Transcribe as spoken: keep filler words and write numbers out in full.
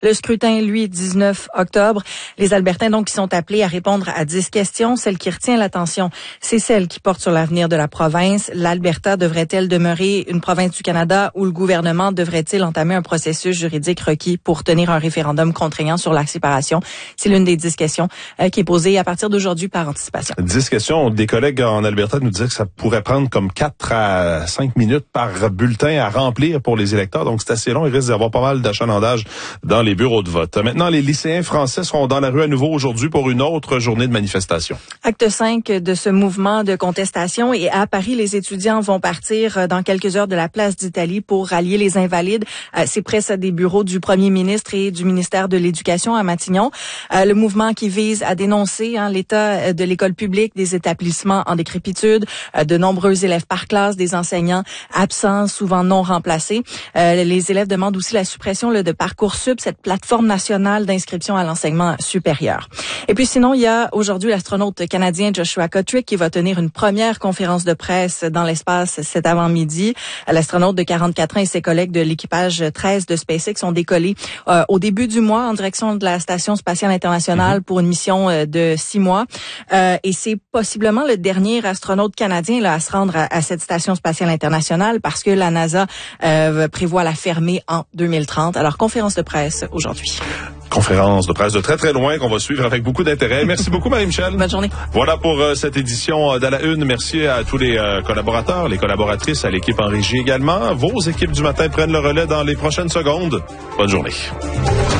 Le scrutin, lui, dix-neuf octobre. Les Albertains, donc, qui sont appelés à répondre à dix questions. Celle qui retient l'attention, c'est celle qui porte sur l'avenir de la province. L'Alberta devrait-elle demeurer une province du Canada ou le gouvernement devrait-il entamer un processus juridique requis pour tenir un référendum contraignant sur la séparation? C'est l'une des dix questions euh, qui est posée à partir d'aujourd'hui par anticipation. Dix questions. Des collègues en Alberta nous disaient que ça pourrait prendre comme quatre à cinq minutes par bulletin à remplir pour les électeurs. Donc, c'est assez long. Il risque d'y avoir pas mal d'achalandage dans les bureaux de vote. Maintenant, les lycéens français seront dans la rue à nouveau aujourd'hui pour une autre journée de manifestation. Acte cinq de ce mouvement de contestation. Et à Paris, les étudiants vont partir dans quelques heures de la place d'Italie pour rallier les Invalides. C'est près des bureaux du premier ministre et du ministère de l'Éducation à Matignon. Le mouvement qui vise à dénoncer hein, l'état de l'école publique, des établissements en décrépitude, de nombreux élèves par classe, des enseignants absents, souvent non remplacés. Les élèves demandent aussi la suppression là, de Parcoursup, cette plateforme nationale d'inscription à l'enseignement supérieur. Et puis sinon, il y a aujourd'hui l'astronaute canadien Joshua Kotrick qui va tenir une première conférence de presse dans l'espace cet avant-midi. L'astronaute de quarante-quatre ans et ses collègues de l'équipage treize de SpaceX ont décollé euh, au début du mois en direction de la Station spatiale internationale mm-hmm. pour une mission euh, de six mois. Euh, et c'est possiblement le dernier astronaute canadien là, à se rendre à, à cette Station spatiale internationale parce que la NASA euh, prévoit la fermer en deux mille trente. Alors, conférence de presse aujourd'hui. Conférence de presse de très très loin qu'on va suivre avec beaucoup d'intérêt. Merci beaucoup, Marie-Michel. Bonne journée. Voilà pour euh, cette édition d'À la Une. Merci à tous les euh, collaborateurs, les collaboratrices, à l'équipe en régie également. Vos équipes du matin prennent le relais dans les prochaines secondes. Bonne journée.